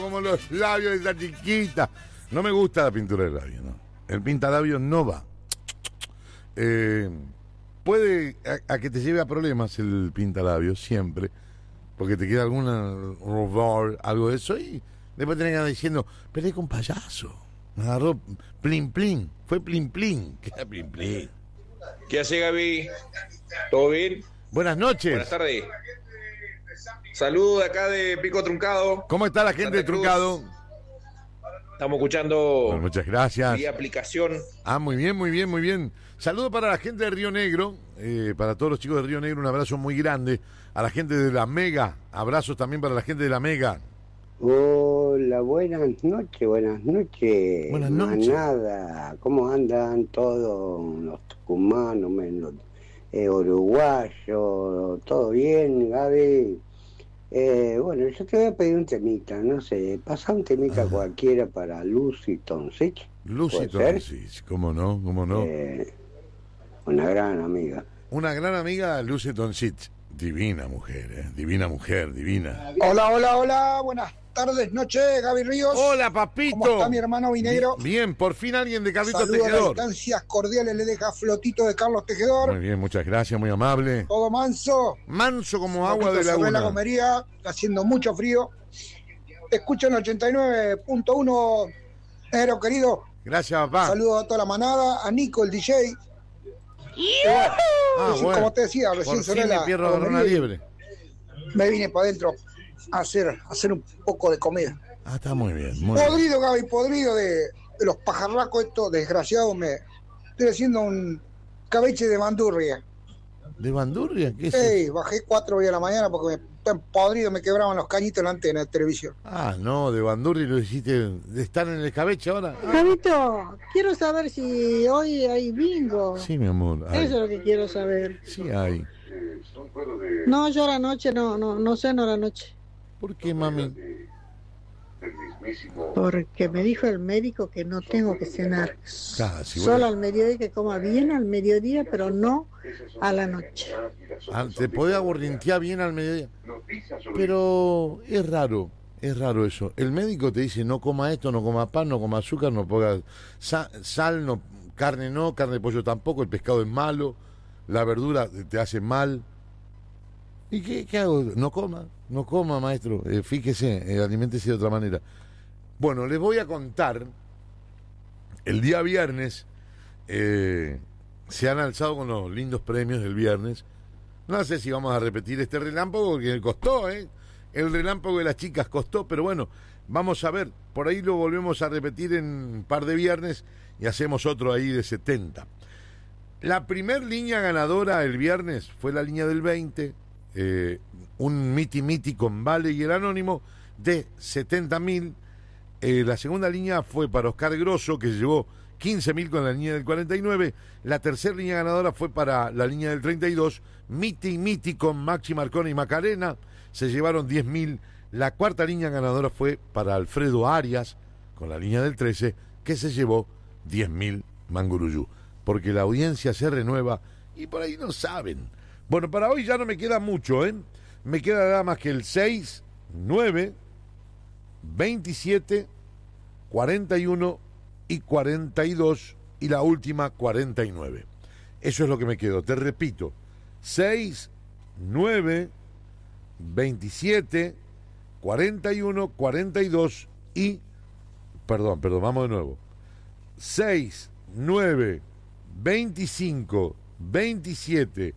como los labios de esa chiquita. No me gusta la pintura de labios, no. El pintalabios no va. Puede a que te lleve a problemas el pintalabios siempre, porque te queda alguna rubor, algo de eso, y después tenés que andar diciendo, pero es con payaso. Me agarró plin plin, fue plin plin. ¿Qué es plin plin? ¿Qué hace, Gaby? ¿Todo bien? Buenas noches. Buenas tardes. Saludos de acá de Pico Truncado. ¿Cómo está la gente de Truncado? Estamos escuchando. Bueno, muchas gracias. Vía aplicación. Muy bien, muy bien, muy bien. Saludo para la gente de Río Negro, para todos los chicos de Río Negro, un abrazo muy grande. A la gente de la Mega, abrazos también para la gente de la Mega. Hola, buenas noches. Buenas noches. Manada, ¿cómo andan todos los tucumanos, menos uruguayos? ¿Todo bien, Gaby? Bueno, yo te voy a pedir un temita, no sé, pasa un temita cualquiera para Lucy Toncic. Lucy Toncic, ¿cómo no? Una gran amiga. Una gran amiga, Lucy Toncic. Divina mujer, divina mujer, divina. Hola, buenas tardes, noches, Gaby Ríos. Hola, papito. ¿Cómo está mi hermano Vinegro? Bien, por fin alguien de Carlitos Saludos Tejedor. a distancias cordiales le deja Flotito de Carlos Tejedor. Muy bien, muchas gracias, muy amable. Todo manso. Manso como agua de laguna. En la laguna. Gomería, está haciendo mucho frío. Escuchan 89.1, negro querido. Gracias, papá. Saludos a toda la manada, a Nico, el DJ. Bueno. Como te decía, recién Por fin sonó mi la pierro agarró una liebre. Me vine para adentro a hacer un poco de comida. Está muy bien, muy bien. Podrido, Gaby, podrido de los pajarracos estos desgraciados. Estoy haciendo un cabeche de bandurria. ¿De bandurria? ¿Qué es Sí, eso? bajé 4 hoy a la mañana porque tan podrido me quebraban los cañitos en la antena de televisión. No, de bandurria lo hiciste de estar en el escabeche ahora. Gabito, quiero saber si hoy hay bingo. Sí, mi amor. Eso es lo que quiero saber. Sí hay. No, yo a la noche no ceno a la noche. ¿Por qué, mami? Porque me dijo el médico que no tengo que cenar. Si Solo al mediodía, que coma bien al mediodía, pero no a la noche. Te podés aguardientear bien al mediodía. Pero es raro eso. El médico te dice no coma esto, no coma pan, no coma azúcar, no ponga sal, no, carne de pollo tampoco, el pescado es malo, la verdura te hace mal. ¿Y qué hago? No coma, maestro. Fíjese, aliméntese de otra manera. Bueno, les voy a contar. El día viernes se han alzado con los lindos premios del viernes. No sé si vamos a repetir este relámpago porque costó, El relámpago de las chicas costó, pero bueno, vamos a ver. Por ahí lo volvemos a repetir en un par de viernes y hacemos otro ahí de 70. La primer línea ganadora el viernes fue la línea del 20. Un miti con Vale y el Anónimo de 70.000. La segunda línea fue para Oscar Grosso, que llevó 15.000 con la línea del 49. La tercera línea ganadora fue para la línea del 32. Miti con Maxi Marconi y Macarena, se llevaron 10.000. La cuarta línea ganadora fue para Alfredo Arias con la línea del 13, que se llevó 10.000 Manguruyú, porque la audiencia se renueva y por ahí no saben. Bueno, para hoy ya no me queda mucho, Me queda nada más que el 6, 9, 27, 41 y 42 y la última 49. Eso es lo que me quedó. Te repito, 6, 9, 27, 41, 42 y... Perdón, vamos de nuevo. 6, 9, 25, 27,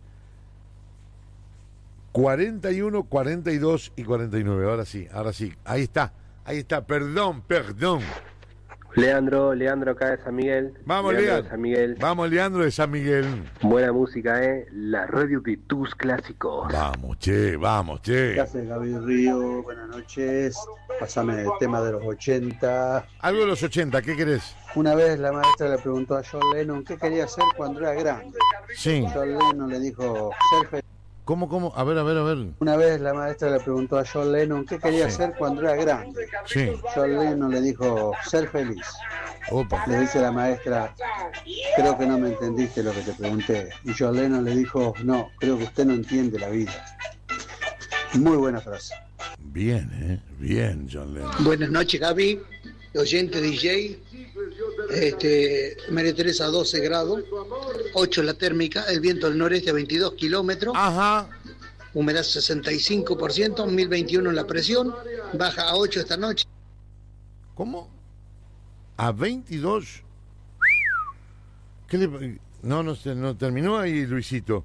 41, 42 y 49. Ahora sí. Ahí está. Perdón. Leandro acá de San Miguel. Vamos, Leandro. Vamos, Leandro de San Miguel. Buena música, la radio de tus clásicos. Vamos, che. ¿Qué haces, Gaby Río? Buenas noches. Pásame el tema de los 80. Algo de los 80, ¿qué querés? Una vez la maestra le preguntó a John Lennon qué quería hacer cuando era grande. Sí. John Lennon le dijo, ser feliz. ¿Cómo? A ver. Una vez la maestra le preguntó a John Lennon qué quería hacer cuando era grande. Sí. John Lennon le dijo, ser feliz. Opa. Le dice la maestra, creo que no me entendiste lo que te pregunté. Y John Lennon le dijo, no, creo que usted no entiende la vida. Muy buena frase. Bien, bien, John Lennon. Buenas noches, Gaby, oyente DJ. María Teresa, 12 grados, 8 la térmica, el viento del noreste a 22 kilómetros. Ajá. Humedad 65%, 1021 la presión, baja a 8 esta noche. ¿Cómo? ¿A 22? ¿Qué le... No terminó ahí, Luisito.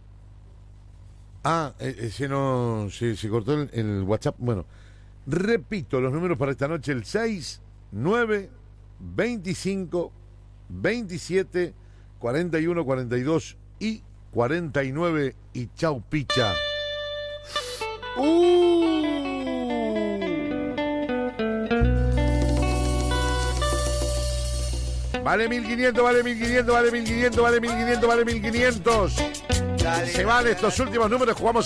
Se cortó el WhatsApp. Bueno, repito los números para esta noche: el 6, 9, 25, 27, 41, 42 y 49. Y chau, picha. Vale 1500, vale 1500, vale 1500, vale 1500, vale 1500. Se van estos últimos números, jugamos